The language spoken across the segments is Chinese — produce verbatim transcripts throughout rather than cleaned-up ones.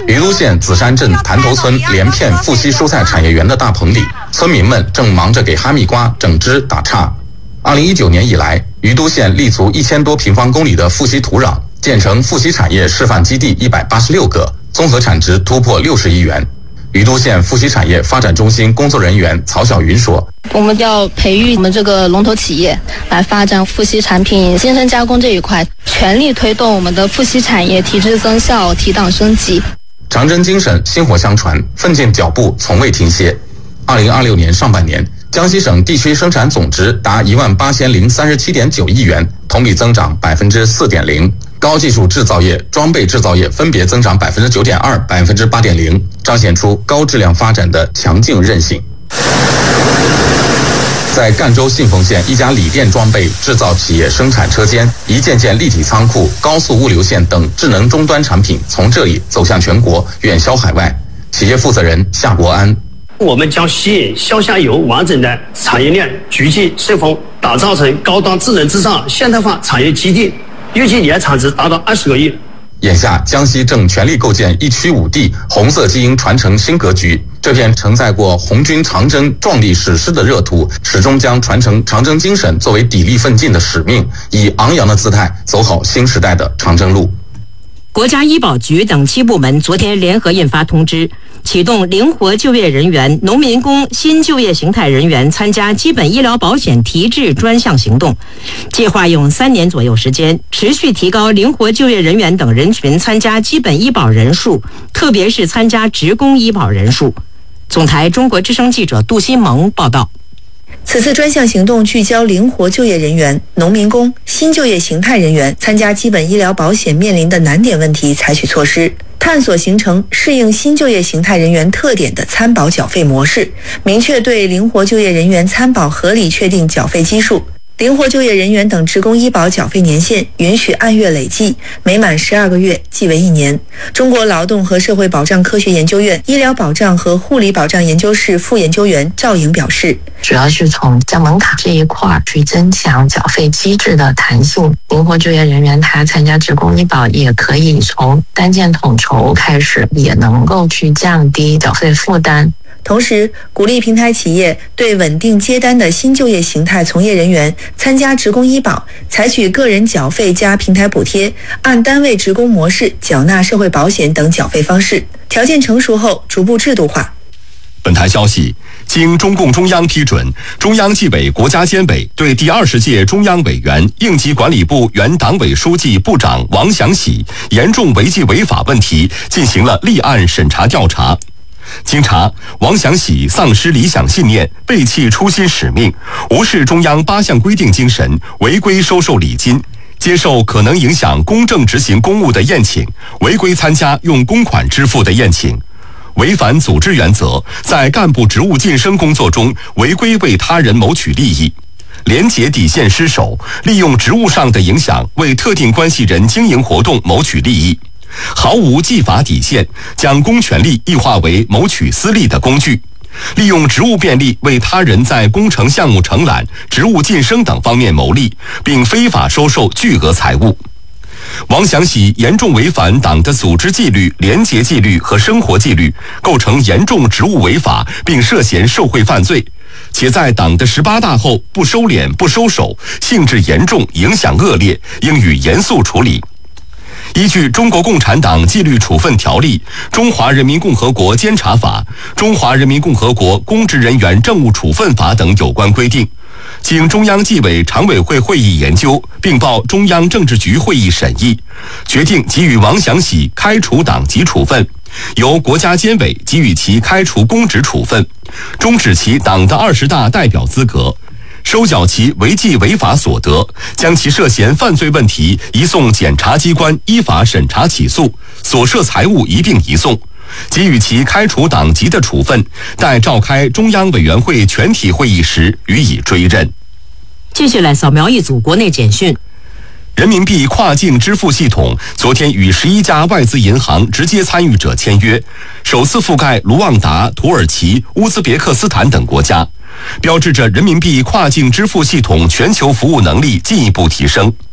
于都县紫山镇潭头村连片富硒蔬菜产业园的大棚里，村民们正忙着给哈密瓜整枝打杈。二零一九年以来，于都县立足一千多平方公里的富硒土壤，建成富硒产业示范基地一百八十六个，综合产值突破六十亿元。于都县富硒产业发展中心工作人员曹晓云说：“ 我们要培育我们这个龙头企业，来发展富硒产品新生加工这一块，全力推动我们的富硒产业提质增效、提档升级。” 长征精神薪火相传，奋进脚步从未停歇。二零二六年上半年，江西省地区生产总值达一万八千零三十七点九亿元，同比增长百分之四点零。高技术制造业、装备制造业分别增长百分之九点二、百分之八点零，彰显出高质量发展的强劲韧性。在赣州信丰县一家锂电装备制造企业生产车间，一件件立体仓库、高速物流线等智能终端产品从这里走向全国，远销海外。企业负责人夏国安： 我们将吸引上下游完整的产业链聚集信丰，打造成高端智能至上现代化产业基地，预计年产值达到二十个亿。 眼下，江西正全力构建一区五地红色基因传承新格局。这片承载过红军长征壮丽史诗的热土，始终将传承长征精神作为砥砺奋进的使命，以昂扬的姿态走好新时代的长征路。 国家医保局等七部门昨天联合印发通知，启动灵活就业人员、农民工新就业形态人员参加基本医疗保险提质专项行动，计划用三年左右时间，持续提高灵活就业人员等人群参加基本医保人数，特别是参加职工医保人数。总台中国之声记者杜新萌报道。 此次专项行动聚焦灵活就业人员、农民工、新就业形态人员参加基本医疗保险面临的难点问题，采取措施，探索形成适应新就业形态人员特点的参保缴费模式，明确对灵活就业人员参保合理确定缴费基数。灵活就业人员等职工医保缴费年限允许按月累计，每满十二个月即为一年。中国劳动和社会保障科学研究院医疗保障和护理保障研究室副研究员赵颖表示， 主要是从降门槛这一块去增强缴费机制的弹性。灵活就业人员他参加职工医保也可以从单件统筹开始，也能够去降低缴费负担。 同时，鼓励平台企业对稳定接单的新就业形态从业人员参加职工医保，采取个人缴费加平台补贴、按单位职工模式缴纳社会保险等缴费方式，条件成熟后逐步制度化。 本台消息，经中共中央批准，中央纪委国家监委对第二十届中央委员、应急管理部原党委书记、部长王祥喜严重违纪违法问题进行了立案审查调查。经查，王祥喜丧失理想信念，背弃初心使命，无视中央八项规定精神，违规收受礼金，接受可能影响公正执行公务的宴请，违规参加用公款支付的宴请，违反组织原则，在干部职务晋升工作中违规为他人谋取利益，廉洁底线失守，利用职务上的影响为特定关系人经营活动谋取利益，毫无纪法底线，将公权力异化为谋取私利的工具，利用职务便利为他人在工程项目承揽、职务晋升等方面牟利，并非法收受巨额财物。王祥喜严重违反党的组织纪律、廉洁纪律和生活纪律，构成严重职务违法，并涉嫌受贿犯罪，且在党的十八大后不收敛、不收手，性质严重，影响恶劣，应予严肃处理。依据《中国共产党纪律处分条例》、《中华人民共和国监察法》、《中华人民共和国公职人员政务处分法》等有关规定，经中央纪委常委会会议研究，并报中央政治局会议审议，决定给予王祥喜开除党籍处分，由国家监委给予其开除公职处分，终止其党的二十大代表资格，收缴其违纪违法所得，将其涉嫌犯罪问题移送检察机关依法审查起诉，所涉财物一并移送，给予其开除党籍的处分，待召开中央委员会全体会议时予以追认。 继续来扫描一组国内简讯。 人民币跨境支付系统昨天与十一家外资银行直接参与者签约，首次覆盖卢旺达、土耳其、乌兹别克斯坦等国家，标志着人民币跨境支付系统全球服务能力进一步提升。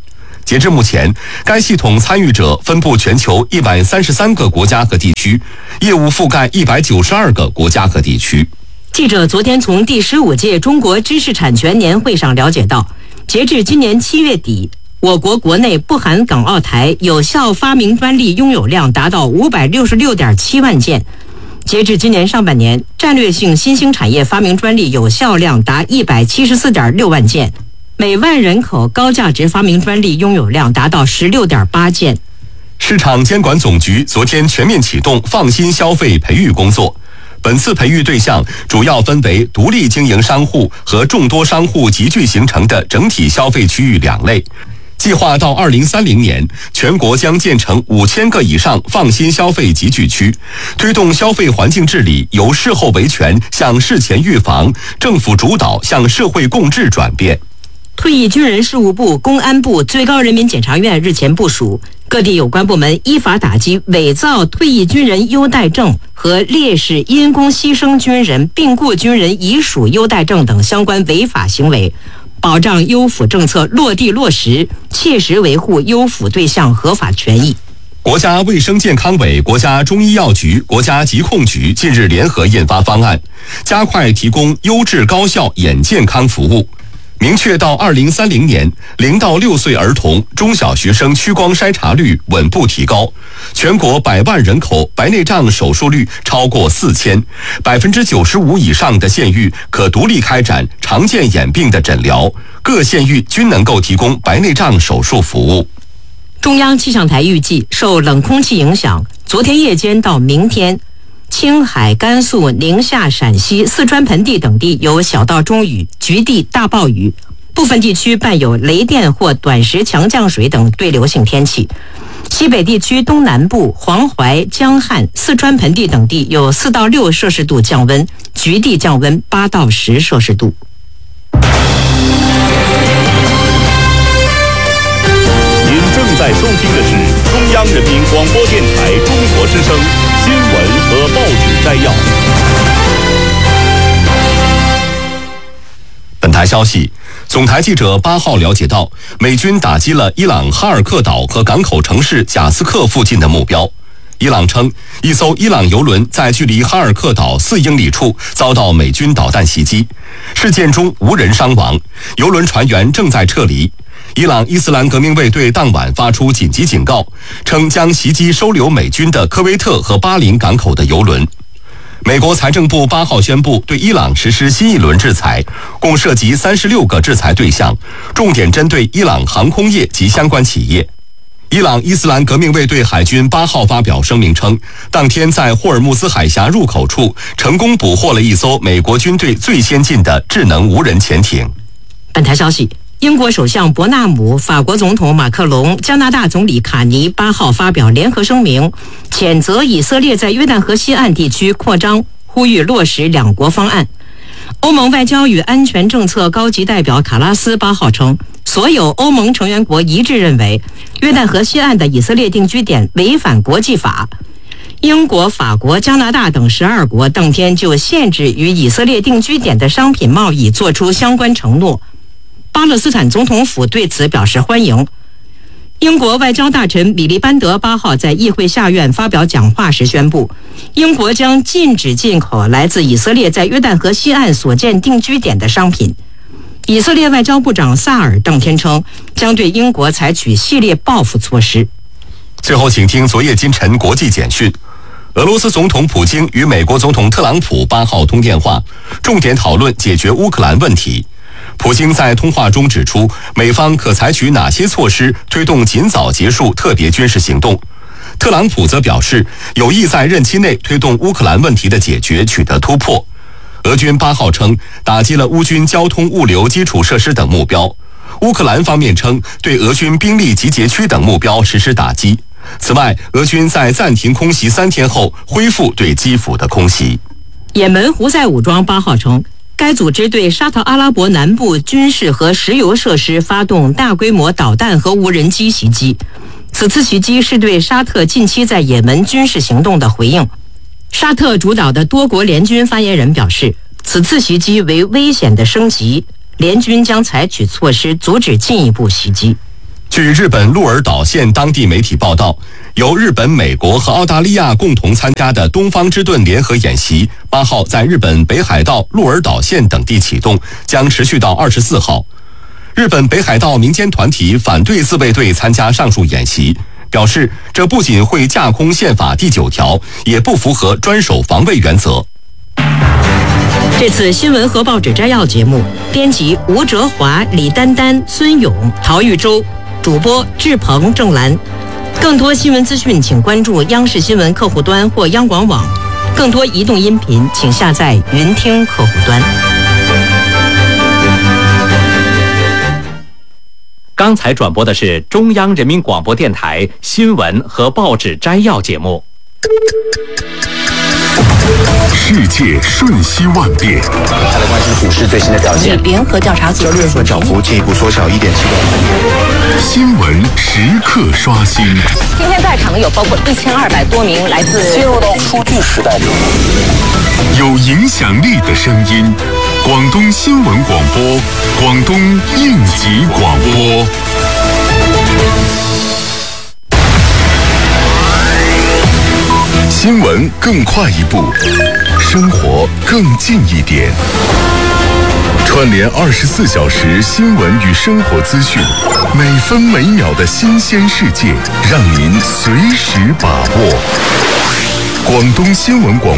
截至目前，该系统参与者分布全球一百三十三个国家和地区，业务覆盖一百九十二个国家和地区。 记者昨天从第十五届中国知识产权年会上了解到，截至今年七月底，我国国内不含港澳台有效发明专利拥有量达到五百六十六点七万件。截至今年上半年，战略性新兴产业发明专利有效量达一百七十四点六万件，每万人口高价值发明专利拥有量达到十六点八件。 市场监管总局昨天全面启动放心消费培育工作。本次培育对象主要分为独立经营商户和众多商户集聚形成的整体消费区域两类。计划到二零三零年，全国将建成五千个以上放心消费集聚区，推动消费环境治理由事后维权向事前预防、政府主导向社会共治转变。 退役军人事务部、公安部、最高人民检察院日前部署，各地有关部门依法打击伪造退役军人优待证和烈士因公牺牲军人、病故军人遗属优待证等相关违法行为，保障优抚政策落地落实，切实维护优抚对象合法权益。 国家卫生健康委、国家中医药局、国家疾控局近日联合印发方案，加快提供优质高效眼健康服务。明确到二零三零年，零到六岁儿童、中小学生屈光筛查率稳步提高，全国百万人口白内障手术率超过四千，百分之九十五以上的县域可独立开展常见眼病的诊疗，各县域均能够提供白内障手术服务。 中央气象台预计，受冷空气影响，昨天夜间到明天，青海、甘肃、宁夏、陕西、四川盆地等地有小到中雨，局地大暴雨，部分地区伴有雷电或短时强降水等对流性天气。西北地区东南部、黄淮、江汉、四川盆地等地有四到六摄氏度降温，局地降温八到十摄氏度。 您正在收听的是中央人民广播电台中国之声新闻和报纸摘要。 本台消息，总台记者八号了解到，美军打击了伊朗哈尔克岛和港口城市贾斯克附近的目标。伊朗称，一艘伊朗油轮在距离哈尔克岛四英里处遭到美军导弹袭击，事件中无人伤亡，油轮船员正在撤离。伊朗伊斯兰革命卫队当晚发出紧急警告，称将袭击收留美军的科威特和巴林港口的油轮。美国财政部八号宣布对伊朗实施新一轮制裁，共涉及三十六个制裁对象，重点针对伊朗航空业及相关企业。伊朗伊斯兰革命卫队海军八号发表声明称，当天在霍尔木兹海峡入口处成功捕获了一艘美国军队最先进的智能无人潜艇。 本台消息，英国首相伯纳姆、法国总统马克龙、加拿大总理卡尼八号发表联合声明，谴责以色列在约旦河西岸地区扩张，呼吁落实两国方案。欧盟外交与安全政策高级代表卡拉斯八号称，所有欧盟成员国一致认为，约旦河西岸的以色列定居点违反国际法。英国、法国、加拿大等十二国当天就限制与以色列定居点的商品贸易作出相关承诺。巴勒斯坦总统府对此表示欢迎。英国外交大臣米利班德八号在议会下院发表讲话时宣布，英国将禁止进口来自以色列在约旦河西岸所建定居点的商品。以色列外交部长萨尔当天称，将对英国采取系列报复措施。 最后，请听昨夜今晨国际简讯。俄罗斯总统普京与美国总统特朗普八号通电话，重点讨论解决乌克兰问题。普京在通话中指出，美方可采取哪些措施推动尽早结束特别军事行动。特朗普则表示，有意在任期内推动乌克兰问题的解决取得突破。俄军八号称打击了乌军交通物流基础设施等目标。乌克兰方面称对俄军兵力集结区等目标实施打击。此外，俄军在暂停空袭三天后恢复对基辅的空袭。 也门胡塞武装八号称，该组织对沙特阿拉伯南部军事和石油设施发动大规模导弹和无人机袭击。此次袭击是对沙特近期在也门军事行动的回应。沙特主导的多国联军发言人表示，此次袭击为危险的升级，联军将采取措施阻止进一步袭击。 据日本鹿儿岛县当地媒体报道，由日本、美国和澳大利亚共同参加的东方之盾联合演习，八号在日本北海道、鹿儿岛县等地启动，将持续到二十四号。日本北海道民间团体反对自卫队参加上述演习，表示这不仅会架空宪法第九条，也不符合专守防卫原则。 这次新闻和报纸摘要节目，编辑吴哲华、李丹丹、孙勇、陶玉洲，主播志鹏、郑兰。更多新闻资讯，请关注央视新闻客户端或央广网。更多移动音频，请下载云听客户端。 刚才转播的是中央人民广播电台新闻和报纸摘要节目。 世界瞬息万变， 再来关心股市最新的表现。 联合调查组交易日涨幅进一步缩小一点七个百分点。 新闻时刻刷新。 今天在场的有包括一千二百多名来自进入到数据时代里， 有影响力的声音。广东新闻广播，广东应急广播。新闻更快一步，生活更近一点。串联二十四小时新闻与生活资讯，每分每秒的新鲜世界，让您随时把握。广东新闻广